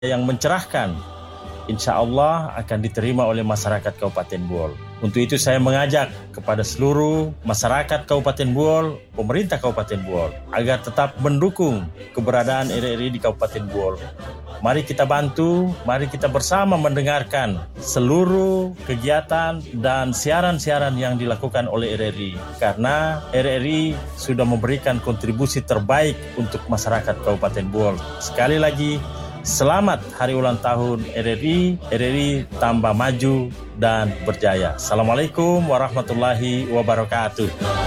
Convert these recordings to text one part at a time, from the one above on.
yang mencerahkan, insya Allah akan diterima oleh masyarakat Kabupaten Buol. Untuk itu saya mengajak kepada seluruh masyarakat Kabupaten Buol, pemerintah Kabupaten Buol, agar tetap mendukung keberadaan RRI di Kabupaten Buol. Mari kita bantu, mari kita bersama mendengarkan seluruh kegiatan dan siaran-siaran yang dilakukan oleh RRI. Karena RRI sudah memberikan kontribusi terbaik untuk masyarakat Kabupaten Buol. Sekali lagi, selamat hari ulang tahun RRI. RRI tambah maju dan berjaya. Assalamualaikum warahmatullahi wabarakatuh.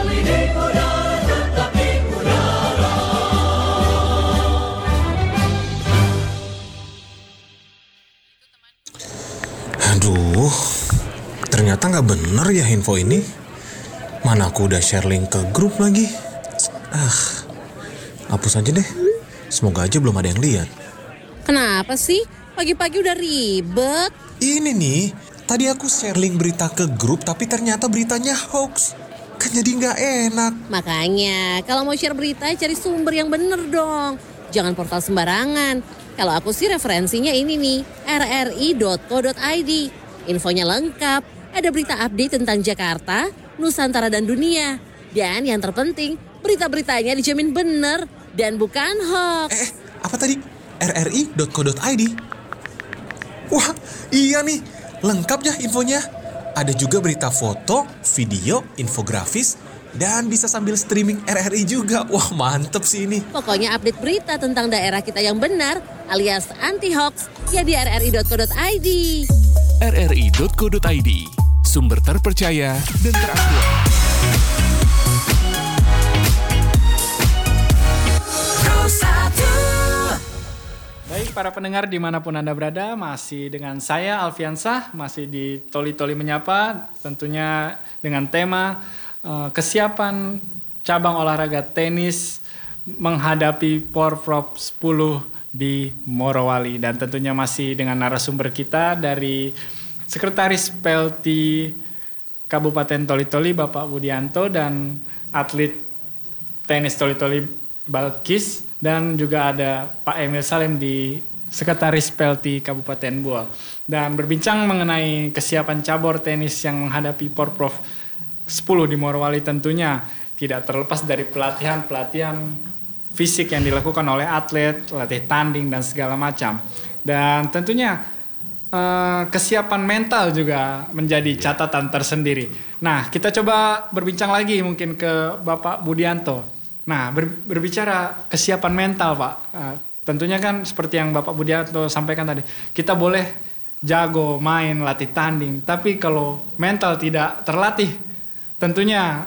Aduh, ternyata nggak bener ya info ini. Mana aku udah share link ke grup lagi. Hapus aja deh. Semoga aja belum ada yang lihat. Kenapa sih? Pagi-pagi udah ribet. Ini nih, tadi aku share link berita ke grup tapi ternyata beritanya hoax. Kan jadi nggak enak. Makanya, kalau mau share berita, cari sumber yang bener dong. Jangan portal sembarangan. Kalau aku sih referensinya ini nih, rri.co.id. Infonya lengkap, ada berita update tentang Jakarta, Nusantara dan dunia. Dan yang terpenting, berita-beritanya dijamin bener dan bukan hoax. Apa tadi? rri.co.id. Wah, iya nih. Lengkap ya infonya. Ada juga berita foto, video, infografis, dan bisa sambil streaming RRI juga. Wah, mantep sih ini. Pokoknya update berita tentang daerah kita yang benar alias anti-hoax ya di rri.co.id. rri.co.id, sumber terpercaya dan teraktual. Baik para pendengar dimanapun Anda berada, masih dengan saya Alfiansah, masih di Toli-Toli Menyapa, tentunya dengan tema kesiapan cabang olahraga tenis menghadapi Porprov 10 di Morowali. Dan tentunya masih dengan narasumber kita dari Sekretaris PLT Kabupaten Toli-Toli Bapak Budianto dan atlet tenis Toli-Toli Balkis. Dan juga ada Pak Emil Salim di Sekretaris PLT Kabupaten Buol. Dan berbincang mengenai kesiapan cabur tenis yang menghadapi Porprov 10 di Morowali tentunya tidak terlepas dari pelatihan fisik yang dilakukan oleh atlet, latih tanding dan segala macam. Dan tentunya kesiapan mental juga menjadi catatan tersendiri. Nah, kita coba berbincang lagi mungkin ke Bapak Budianto. Nah, berbicara kesiapan mental, Pak. Tentunya kan seperti yang Bapak Budianto sampaikan tadi, kita boleh jago main, latih tanding, tapi kalau mental tidak terlatih, tentunya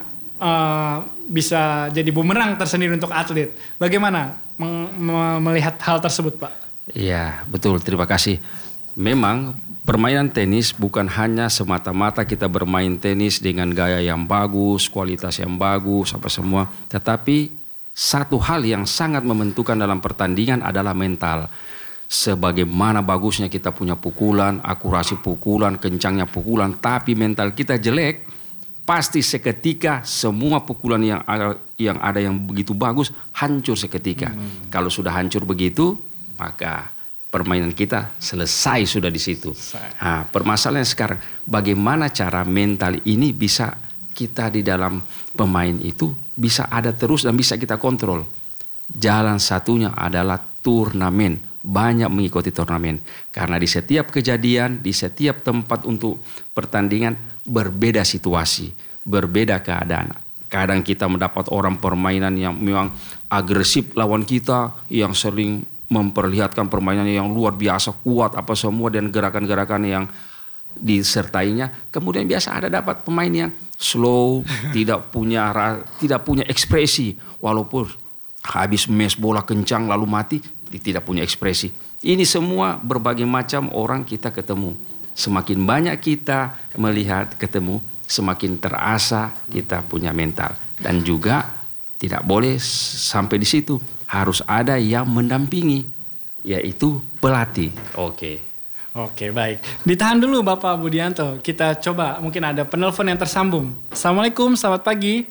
bisa jadi bumerang tersendiri untuk atlet. Bagaimana melihat hal tersebut, Pak? Ya, betul. Terima kasih. Memang permainan tenis bukan hanya semata-mata kita bermain tenis dengan gaya yang bagus, kualitas yang bagus, apa semua. Tetapi satu hal yang sangat menentukan dalam pertandingan adalah mental. Sebagaimana bagusnya kita punya pukulan, akurasi pukulan, kencangnya pukulan, tapi mental kita jelek, pasti seketika semua pukulan yang ada yang begitu bagus hancur seketika. Kalau sudah hancur begitu, maka permainan kita selesai sudah di situ. Nah, permasalahannya sekarang bagaimana cara mental ini bisa kita di dalam pemain itu bisa ada terus dan bisa kita kontrol. Jalan satunya adalah turnamen. Banyak mengikuti turnamen. Karena di setiap kejadian, di setiap tempat untuk pertandingan berbeda situasi, berbeda keadaan. Kadang kita mendapat orang permainan yang memang agresif lawan kita, yang sering memperlihatkan permainan yang luar biasa kuat apa semua dan gerakan-gerakan yang disertainya. Kemudian biasa ada dapat pemain yang slow, tidak punya ekspresi, walaupun habis mes bola kencang lalu mati, tidak punya ekspresi. Ini semua berbagai macam orang kita ketemu. Semakin banyak kita melihat ketemu, semakin terasa kita punya mental. Dan juga tidak boleh sampai di situ. Harus ada yang mendampingi, yaitu pelatih. Oke, baik. Ditahan dulu Bapak Budianto. Kita coba, mungkin ada penelpon yang tersambung. Assalamualaikum, selamat pagi.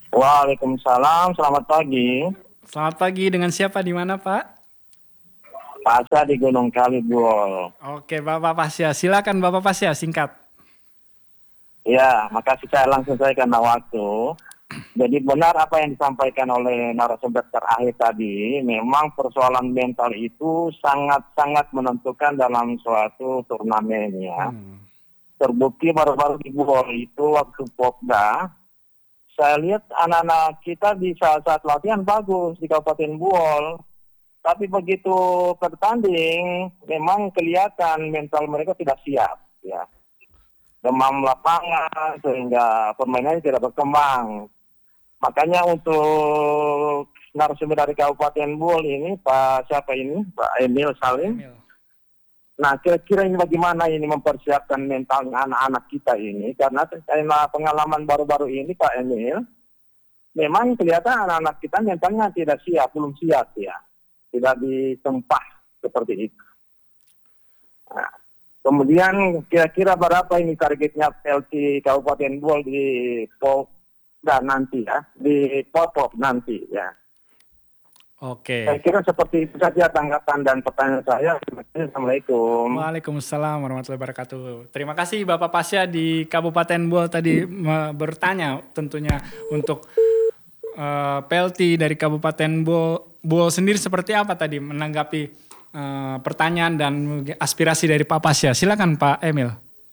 Waalaikumsalam, selamat pagi. Selamat pagi, dengan siapa, di mana Pak? Pasca di Gunung Kalibuol. Oke, Bapak Pasya. Silakan Bapak Pasya, singkat. Ya, makasih, saya langsung saja karena waktu. Jadi benar apa yang disampaikan oleh narasumber terakhir tadi, memang persoalan mental itu sangat-sangat menentukan dalam suatu turnamen ya. Terbukti baru-baru di Buol itu waktu Popda, saya lihat anak-anak kita di saat latihan bagus di Kabupaten Buol. Tapi begitu bertanding, memang kelihatan mental mereka tidak siap ya. Demam lapangan sehingga permainannya tidak berkembang. Makanya untuk narasumber dari Kabupaten Buol ini, Pak Emil Salim. Nah, kira-kira ini bagaimana ini mempersiapkan mental anak-anak kita ini? Karena pengalaman baru-baru ini, Pak Emil, memang kelihatan anak-anak kita mentalnya tidak siap, belum siap ya. Tidak ditempah seperti itu. Nah, kemudian kira-kira berapa ini targetnya PLT Kabupaten Buol di Popda nanti ya, di Popop nanti ya. Oke. Saya kira seperti itu saja tanggapan dan pertanyaan saya. Assalamualaikum. Waalaikumsalam warahmatullahi wabarakatuh. Terima kasih Bapak Pasya di Kabupaten Buol tadi bertanya tentunya untuk PLT dari Kabupaten Buol sendiri seperti apa tadi menanggapi pertanyaan dan aspirasi dari Pak Pasya. Silakan Pak Emil.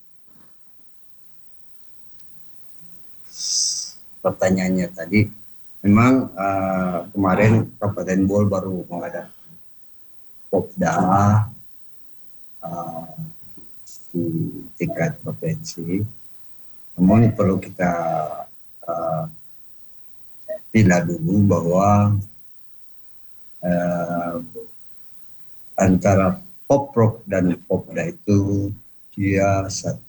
Pertanyaannya tadi, memang kemarin Kabupaten Buol baru mengadakan Popda di tingkat provinsi. Namun perlu kita bila dulu bahwa antara Poprov dan Popda itu dia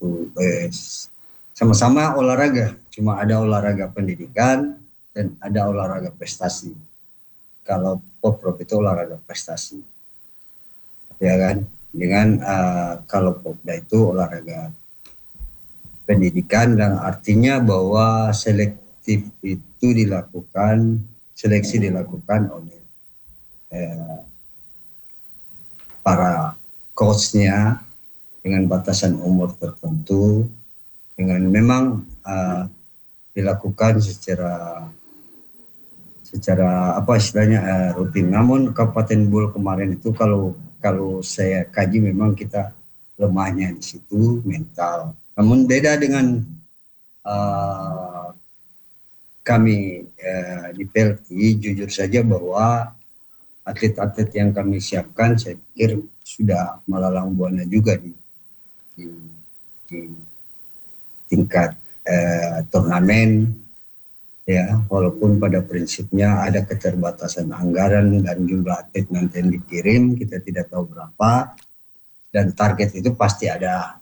sama-sama olahraga, cuma ada olahraga pendidikan dan ada olahraga prestasi. Kalau Poprov itu olahraga prestasi, ya kan? Dengan kalau Popda itu olahraga pendidikan, dan artinya bahwa seleksi dilakukan oleh para coachnya dengan batasan umur tertentu, dengan memang dilakukan secara apa istilahnya rutin. Namun Kabupaten Buol kemarin itu kalau saya kaji memang kita lemahnya di situ mental. Namun beda dengan kami di PLT, jujur saja bahwa atlet-atlet yang kami siapkan saya pikir sudah melalang buana juga di tingkat turnamen ya, walaupun pada prinsipnya ada keterbatasan anggaran dan jumlah atlet nanti yang dikirim kita tidak tahu berapa, dan target itu pasti ada,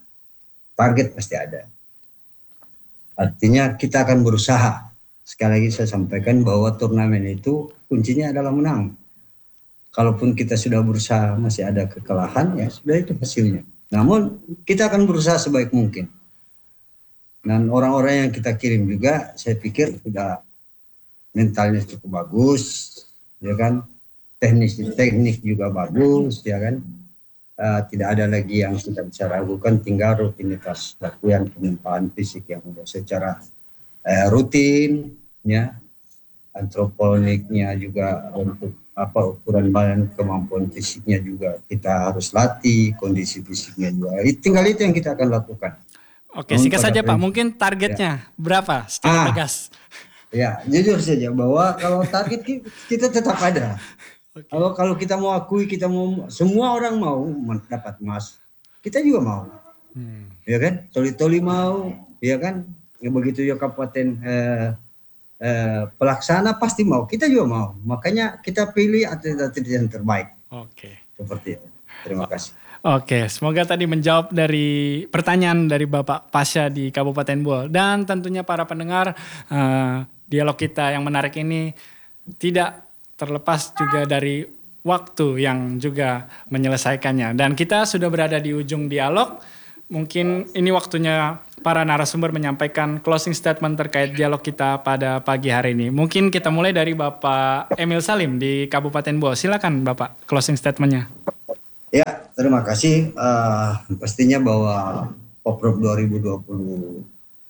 artinya kita akan berusaha. Sekali lagi saya sampaikan bahwa turnamen itu kuncinya adalah menang. Kalaupun kita sudah berusaha masih ada kekalahan, ya sudah itu hasilnya. Namun kita akan berusaha sebaik mungkin. Dan orang-orang yang kita kirim juga saya pikir sudah mentalnya cukup bagus, ya kan? Teknik juga bagus, ya kan? Tidak ada lagi yang kita bisa ragukan, tinggal rutinitas latihan penempaan fisik yang sudah secara rutin, ya. Antroponiknya juga untuk ukuran badan, kemampuan fisiknya juga kita harus latih, kondisi fisiknya juga. Tinggal itu yang kita akan lakukan. Oke, singkat saja Pak, mungkin targetnya berapa secara tegas? Ya, jujur saja bahwa kalau target kita tetap ada. Okay. Kalau kita mau akui, semua orang mau dapat emas, kita juga mau. Ya kan? Toli-toli mau, ya kan? Ya begitu ya kabupaten pelaksana pasti mau, kita juga mau. Makanya kita pilih atlet-atlet yang terbaik. Oke. Seperti itu. Terima kasih. Oke, semoga tadi menjawab dari pertanyaan dari Bapak Pasya di Kabupaten Buol. Dan tentunya para pendengar, dialog kita yang menarik ini tidak terlepas juga dari waktu yang juga menyelesaikannya. Dan kita sudah berada di ujung dialog. Mungkin ini waktunya para narasumber menyampaikan closing statement terkait dialog kita pada pagi hari ini. Mungkin kita mulai dari Bapak Emil Salim di Kabupaten Buol. Silakan Bapak, closing statementnya. Ya, terima kasih. Pastinya bahwa Poprov 2026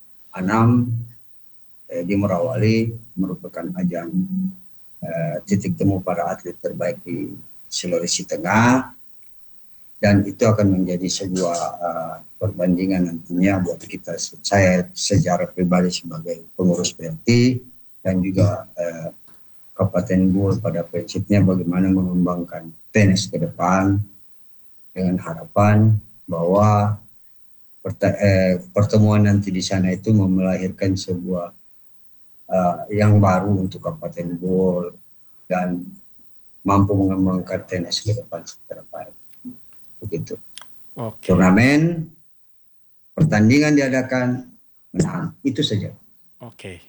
di Merawali merupakan ajang titik temu para atlet terbaik di Sulawesi Tengah, dan itu akan menjadi sebuah perbandingan nantinya buat kita, saya secara pribadi sebagai pengurus PLT dan juga Kabupaten Buol pada prinsipnya bagaimana mengembangkan tenis ke depan dengan harapan bahwa pertemuan nanti di sana itu melahirkan sebuah yang baru untuk Kabupaten Buol dan mampu mengembangkan tenis ke depan secara baik. Begitu. Oke. Turnamen, pertandingan diadakan, menang, itu saja. Oke.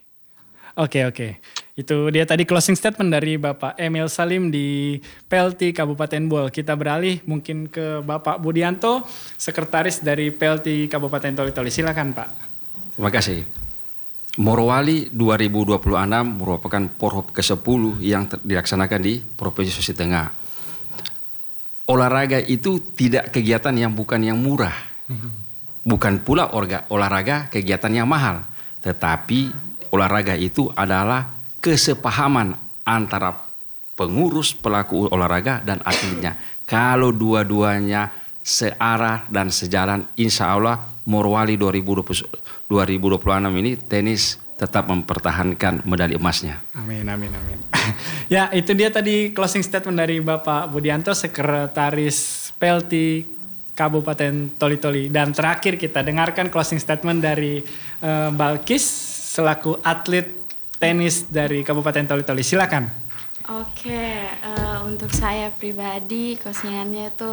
Itu dia tadi closing statement dari Bapak Emil Salim di PLT Kabupaten Buol. Kita beralih mungkin ke Bapak Budianto, Sekretaris dari PLT Kabupaten Toli-Toli. Silakan Pak. Terima kasih. Morowali 2026 merupakan Porhop ke-10 yang dilaksanakan di Provinsi Sulawesi Tengah. Olahraga itu tidak kegiatan yang murah. Bukan pula olahraga kegiatan yang mahal. Tetapi olahraga itu adalah kesepahaman antara pengurus pelaku olahraga dan atletnya. Kalau dua-duanya searah dan sejalan, insya Allah Morowali 2026 ini tenis tetap mempertahankan medali emasnya. Amin. Ya, itu dia tadi closing statement dari Bapak Budianto, Sekretaris PLT Kabupaten Toli-Toli. Dan terakhir kita dengarkan closing statement dari Balkis selaku atlet tenis dari Kabupaten Toli-Toli. Silakan. Oke, untuk saya pribadi closingannya itu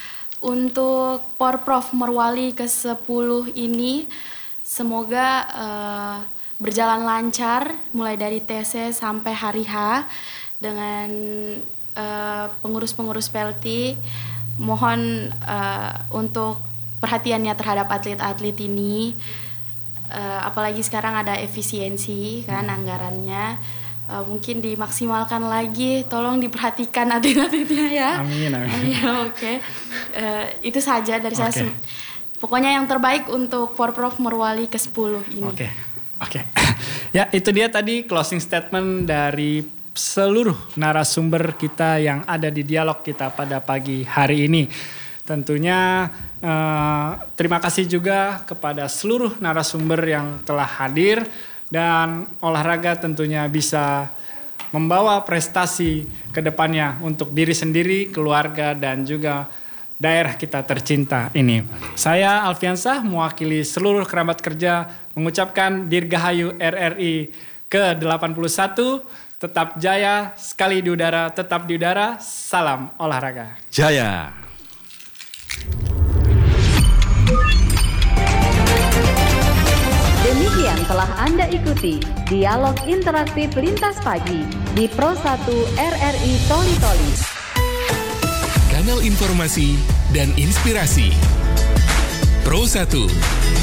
untuk Porprov Morowali ke-10 ini semoga berjalan lancar mulai dari TC sampai hari H dengan pengurus-pengurus PLT. Mohon untuk perhatiannya terhadap atlet-atlet ini, apalagi sekarang ada efisiensi kan anggarannya, mungkin dimaksimalkan lagi, tolong diperhatikan atlet-atletnya ya. Amin. Oke. Itu saja dari saya. Pokoknya yang terbaik untuk Porprov Morowali ke-10 ini. Oke. Ya, itu dia tadi closing statement dari seluruh narasumber kita yang ada di dialog kita pada pagi hari ini. Tentunya terima kasih juga kepada seluruh narasumber yang telah hadir, dan olahraga tentunya bisa membawa prestasi ke depannya untuk diri sendiri, keluarga, dan juga daerah kita tercinta ini. Saya Alfiansah mewakili seluruh kerabat kerja mengucapkan Dirgahayu RRI ke-81, tetap jaya, sekali di udara, tetap di udara, salam olahraga. Jaya. Demikian telah Anda ikuti Dialog Interaktif Lintas Pagi di Pro 1 RRI Toli-Toli. Kanal informasi dan inspirasi. Pro 1